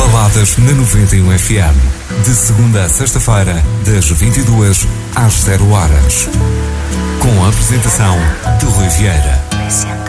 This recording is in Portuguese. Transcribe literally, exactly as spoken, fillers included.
Baladas na noventa e um F M. De segunda a sexta-feira, das vinte e duas às zero horas. Com a apresentação de Rui Vieira.